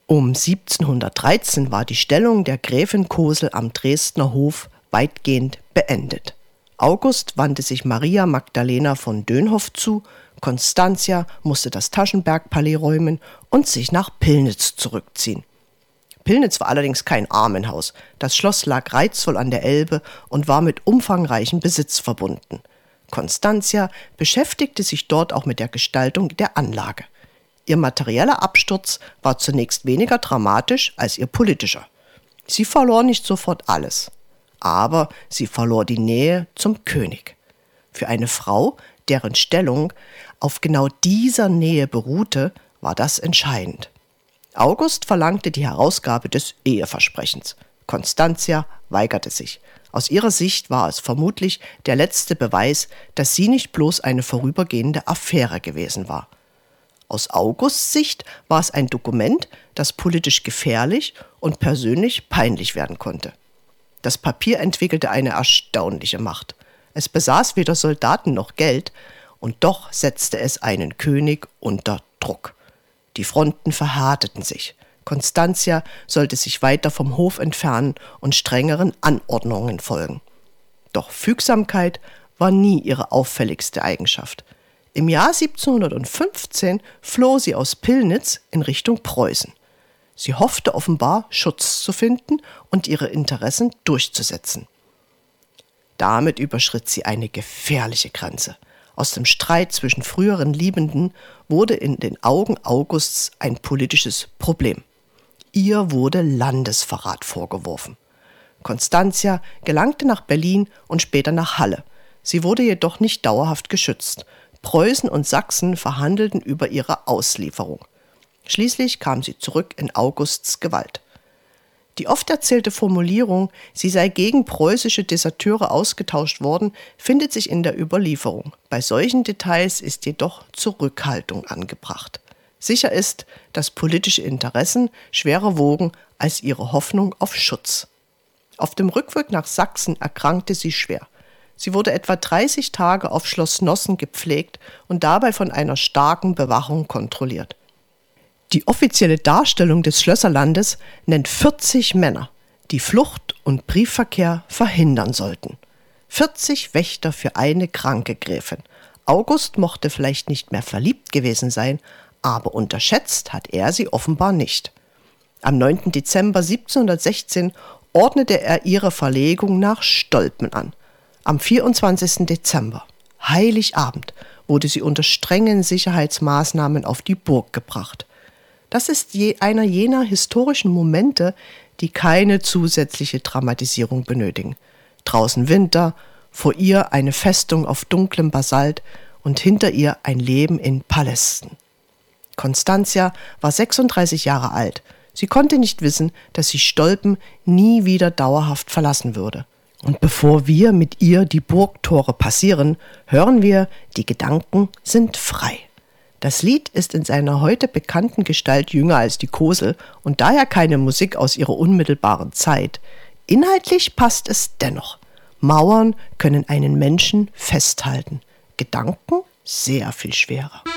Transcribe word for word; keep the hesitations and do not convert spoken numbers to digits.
Um siebzehnhundertdreizehn war die Stellung der Gräfin Cosel am Dresdner Hof weitgehend beendet. August wandte sich Maria Magdalena von Dönhoff zu, Constantia musste das Taschenberg-Palais räumen und sich nach Pillnitz zurückziehen. Pillnitz war allerdings kein Armenhaus. Das Schloss lag reizvoll an der Elbe und war mit umfangreichem Besitz verbunden. Constantia beschäftigte sich dort auch mit der Gestaltung der Anlage. Ihr materieller Absturz war zunächst weniger dramatisch als ihr politischer. Sie verlor nicht sofort alles, aber sie verlor die Nähe zum König. Für eine Frau, deren Stellung auf genau dieser Nähe beruhte, war das entscheidend. August verlangte die Herausgabe des Eheversprechens. Constantia weigerte sich. Aus ihrer Sicht war es vermutlich der letzte Beweis, dass sie nicht bloß eine vorübergehende Affäre gewesen war. Aus Augusts Sicht war es ein Dokument, das politisch gefährlich und persönlich peinlich werden konnte. Das Papier entwickelte eine erstaunliche Macht. Es besaß weder Soldaten noch Geld, und doch setzte es einen König unter Druck. Die Fronten verhärteten sich. Constantia sollte sich weiter vom Hof entfernen und strengeren Anordnungen folgen. Doch Fügsamkeit war nie ihre auffälligste Eigenschaft. Im Jahr siebzehnhundertfünfzehn floh sie aus Pillnitz in Richtung Preußen. Sie hoffte offenbar, Schutz zu finden und ihre Interessen durchzusetzen. Damit überschritt sie eine gefährliche Grenze. Aus dem Streit zwischen früheren Liebenden wurde in den Augen Augusts ein politisches Problem. Ihr wurde Landesverrat vorgeworfen. Constantia gelangte nach Berlin und später nach Halle. Sie wurde jedoch nicht dauerhaft geschützt. Preußen und Sachsen verhandelten über ihre Auslieferung. Schließlich kam sie zurück in Augusts Gewalt. Die oft erzählte Formulierung, sie sei gegen preußische Deserteure ausgetauscht worden, findet sich in der Überlieferung. Bei solchen Details ist jedoch Zurückhaltung angebracht. Sicher ist, dass politische Interessen schwerer wogen als ihre Hoffnung auf Schutz. Auf dem Rückweg nach Sachsen erkrankte sie schwer. Sie wurde etwa dreißig Tage auf Schloss Nossen gepflegt und dabei von einer starken Bewachung kontrolliert. Die offizielle Darstellung des Schlösserlandes nennt vierzig Männer, die Flucht und Briefverkehr verhindern sollten. vierzig Wächter für eine kranke Gräfin. August mochte vielleicht nicht mehr verliebt gewesen sein, aber unterschätzt hat er sie offenbar nicht. Am neunten Dezember siebzehnhundertsechzehn ordnete er ihre Verlegung nach Stolpen an. Am vierundzwanzigsten Dezember, Heiligabend, wurde sie unter strengen Sicherheitsmaßnahmen auf die Burg gebracht. Das ist je einer jener historischen Momente, die keine zusätzliche Dramatisierung benötigen. Draußen Winter, vor ihr eine Festung auf dunklem Basalt und hinter ihr ein Leben in Palästen. Constantia war sechsunddreißig Jahre alt. Sie konnte nicht wissen, dass sie Stolpen nie wieder dauerhaft verlassen würde. Und bevor wir mit ihr die Burgtore passieren, hören wir, die Gedanken sind frei. Das Lied ist in seiner heute bekannten Gestalt jünger als die Cosel und daher keine Musik aus ihrer unmittelbaren Zeit. Inhaltlich passt es dennoch. Mauern können einen Menschen festhalten, Gedanken sehr viel schwerer.